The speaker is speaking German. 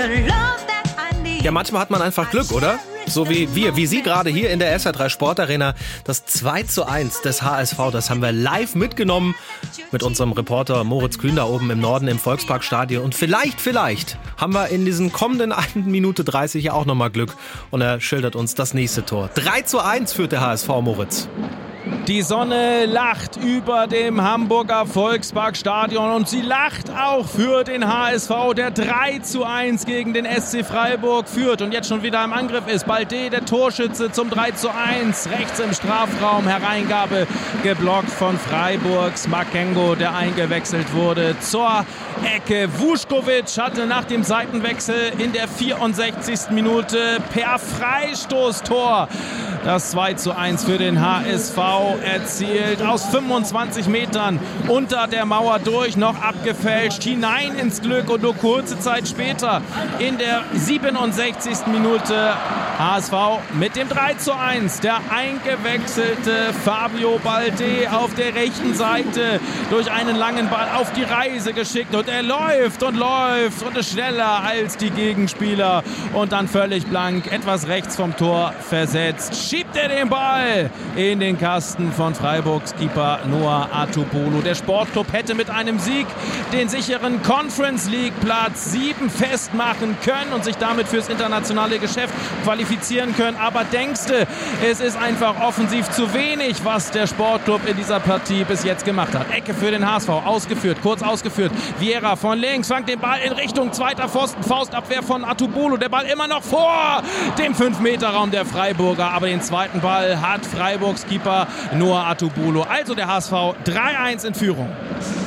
Ja, manchmal hat man einfach Glück, oder? So wie Sie gerade hier in der SR3 Sportarena. Das 2:1 des HSV, das haben wir live mitgenommen mit unserem Reporter Moritz Kühn da oben im Norden im Volksparkstadion. Und vielleicht haben wir in diesen kommenden 1 Minute 30 ja auch nochmal Glück. Und er schildert uns das nächste Tor. 3:1 führt der HSV, Moritz. Die Sonne lacht über dem Hamburger Volksparkstadion und sie lacht auch für den HSV, der 3:1 gegen den SC Freiburg führt und jetzt schon wieder im Angriff ist. Balde, der Torschütze zum 3:1, rechts im Strafraum, Hereingabe geblockt von Freiburgs Makengo, der eingewechselt wurde zur Ecke. Vuskovic hatte nach dem Seitenwechsel in der 64. Minute per Freistoßtor das 2:1 für den HSV erzielt. Aus 25 Metern unter der Mauer durch, noch abgefälscht, hinein ins Glück und nur kurze Zeit später in der 67. Minute HSV mit dem 3:1. Der eingewechselte Fabio Balde auf der rechten Seite durch einen langen Ball auf die Reise geschickt und er läuft und ist schneller als die Gegenspieler und dann völlig blank, etwas rechts vom Tor versetzt, schiebt er den Ball in den Kasten von Freiburgs Keeper Noah Atubolo. Der Sportclub hätte mit einem Sieg den sicheren Conference League Platz 7 festmachen können und sich damit fürs internationale Geschäft qualifizieren können. Aber denkste, es ist einfach offensiv zu wenig, was der Sportclub in dieser Partie bis jetzt gemacht hat. Ecke für den HSV, kurz ausgeführt. Vieira von links, fängt den Ball in Richtung zweiter Pfosten, Faustabwehr von Atubolo. Der Ball immer noch vor dem 5-Meter-Raum der Freiburger, aber den zweiten Ball hat Freiburgs Keeper Noah Atubolo. Also der HSV 3:1 in Führung.